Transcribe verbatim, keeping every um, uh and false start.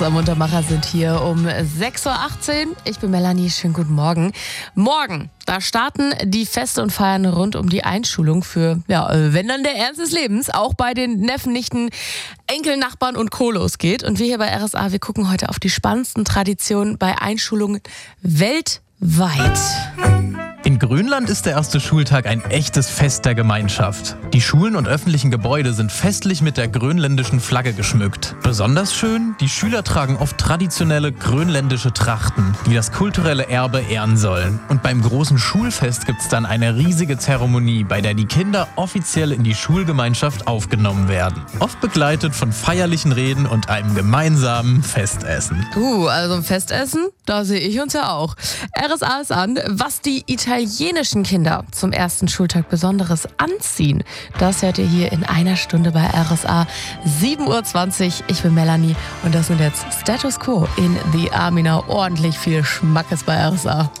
Am Untermacher sind hier um sechs Uhr achtzehn. Ich bin Melanie, schönen guten Morgen. Morgen, da starten die Feste und Feiern rund um die Einschulung für, ja, wenn dann der Ernst des Lebens, auch bei den Neffen, Nichten, Enkeln, Nachbarn und Co. losgeht. Und wir hier bei R S A, wir gucken heute auf die spannendsten Traditionen bei Einschulungen weltweit. In Grönland ist der erste Schultag ein echtes Fest der Gemeinschaft. Die Schulen und öffentlichen Gebäude sind festlich mit der grönländischen Flagge geschmückt. Besonders schön, die Schüler tragen oft traditionelle grönländische Trachten, die das kulturelle Erbe ehren sollen. Und beim großen Schulfest gibt's dann eine riesige Zeremonie, bei der die Kinder offiziell in die Schulgemeinschaft aufgenommen werden. Oft begleitet von feierlichen Reden und einem gemeinsamen Festessen. Uh, also ein Festessen, da sehe ich uns ja auch. R S A ist an, was die italienischen Kinder zum ersten Schultag Besonderes anziehen. Das hört ihr hier in einer Stunde bei R S A sieben Uhr zwanzig. Ich bin Melanie und das sind jetzt Status Quo in The Army Now. Ordentlich viel Schmackes bei R S A.